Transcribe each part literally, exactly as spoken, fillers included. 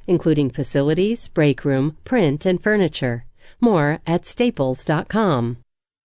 including facilities, break room, print, and furniture. More at staples dot com.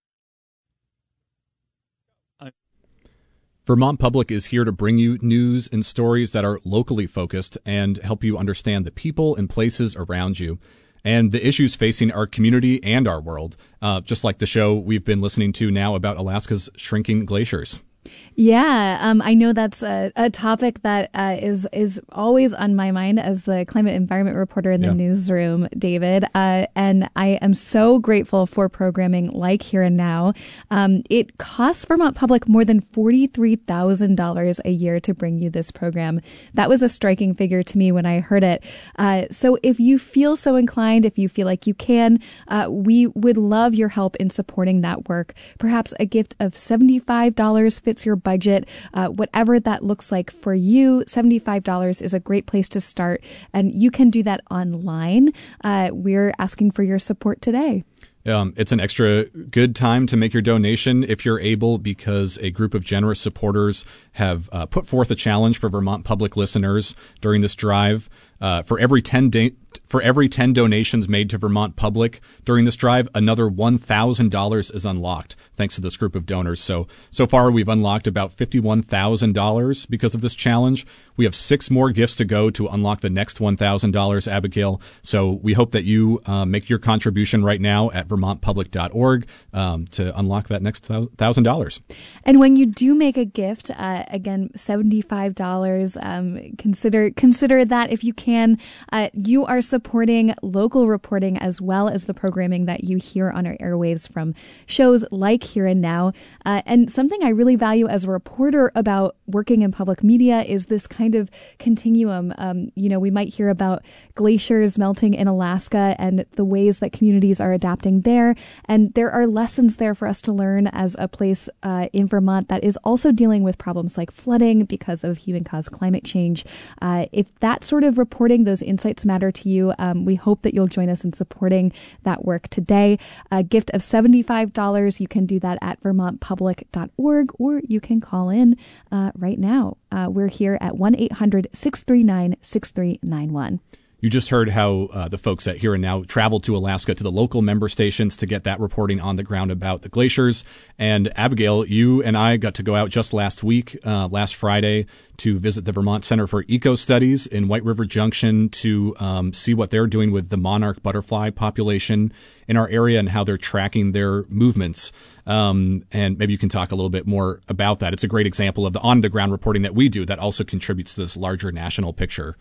Vermont Public is here to bring you news and stories that are locally focused and help you understand the people and places around you and the issues facing our community and our world, uh, just like the show we've been listening to now about Alaska's shrinking glaciers. Yeah, um, I know that's a, a topic that uh, is is always on my mind as the climate environment reporter in the yeah. newsroom, David. Uh, and I am so grateful for programming like Here and Now. Um, it costs Vermont Public more than forty-three thousand dollars a year to bring you this program. That was a striking figure to me when I heard it. Uh, so if you feel so inclined, if you feel like you can, uh, we would love your help in supporting that work. Perhaps a gift of seventy-five dollars fits your budget, uh, whatever that looks like for you. seventy-five dollars is a great place to start, and you can do that online. Uh, we're asking for your support today. Um, it's an extra good time to make your donation if you're able, because a group of generous supporters have uh, put forth a challenge for Vermont Public listeners during this drive. Uh, for every ten da- for every ten donations made to Vermont Public during this drive, another one thousand dollars is unlocked thanks to this group of donors. So so far, we've unlocked about fifty-one thousand dollars because of this challenge. We have six more gifts to go to unlock the next one thousand dollars, Abigail. So we hope that you uh, make your contribution right now at vermont public dot org um, to unlock that next one thousand dollars. And when you do make a gift, uh, again, seventy-five dollars, um, consider consider that if you can. Can. Uh, you are supporting local reporting as well as the programming that you hear on our airwaves from shows like Here and Now. Uh, and something I really value as a reporter about working in public media is this kind of continuum. Um, you know, we might hear about glaciers melting in Alaska and the ways that communities are adapting there. And there are lessons there for us to learn as a place uh, in Vermont that is also dealing with problems like flooding because of human-caused climate change. Uh, if that sort of report Reporting, those insights matter to you. Um, we hope that you'll join us in supporting that work today. A gift of seventy-five dollars. You can do that at vermont public dot org, or you can call in uh, right now. Uh, we're here at one eight hundred six three nine six three nine one. You just heard how uh, the folks at Here and Now traveled to Alaska to the local member stations to get that reporting on the ground about the glaciers. And Abigail, you and I got to go out just last week, uh, last Friday, to visit the Vermont Center for Eco Studies in White River Junction to um, see what they're doing with the monarch butterfly population in our area and how they're tracking their movements. Um, and maybe you can talk a little bit more about that. It's a great example of the on-the-ground reporting that we do that also contributes to this larger national picture.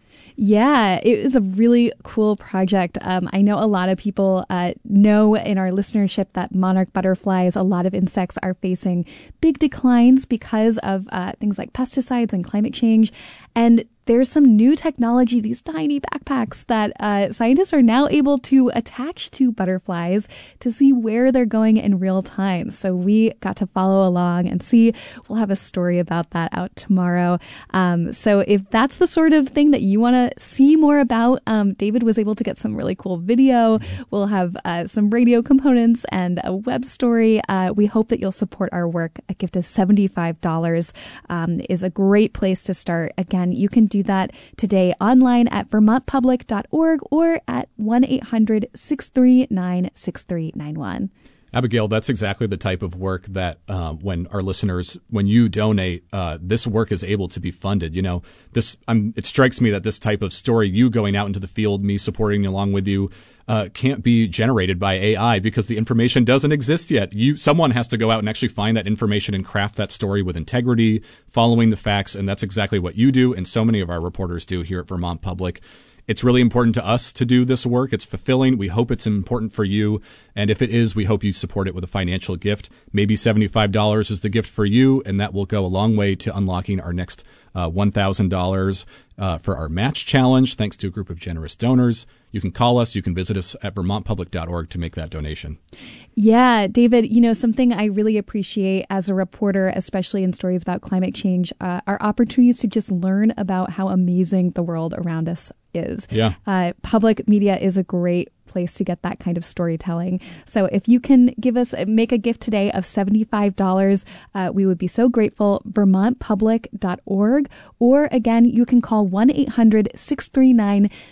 Yeah, it was a really cool project. Um, I know a lot of people uh, know in our listenership that monarch butterflies, a lot of insects are facing big declines because of uh, things like pesticides and climate change. And there's some new technology, these tiny backpacks that uh, scientists are now able to attach to butterflies to see where they're going in real time. So we got to follow along and see. We'll have a story about that out tomorrow. Um, so if that's the sort of thing that you want to see more about, um, David was able to get some really cool video. We'll have uh, some radio components and a web story. Uh, we hope that you'll support our work. A gift of seventy-five dollars um, is a great place to start. Again, you can do that today online at vermont public dot org or at one eight hundred six three nine six three nine one. Abigail, that's exactly the type of work that um, when our listeners, when you donate, uh, this work is able to be funded. You know, this I'm, it strikes me that this type of story, you going out into the field, me supporting along with you, uh, can't be generated by A I because the information doesn't exist yet. You, someone has to go out and actually find that information and craft that story with integrity, following the facts, and that's exactly what you do and so many of our reporters do here at Vermont Public. It's really important to us to do this work. It's fulfilling. We hope it's important for you. And if it is, we hope you support it with a financial gift. Maybe seventy-five dollars is the gift for you, and that will go a long way to unlocking our next uh, one thousand dollars uh, for our match challenge, thanks to a group of generous donors. You can call us. You can visit us at vermont public dot org to make that donation. Yeah, David, you know, something I really appreciate as a reporter, especially in stories about climate change, uh, are opportunities to just learn about how amazing the world around us is. Yeah. Uh, public media is a great place to get that kind of storytelling. So if you can give us, make a gift today of seventy-five dollars, uh, we would be so grateful. vermont public dot org. Or again, you can call one eight hundred six three nine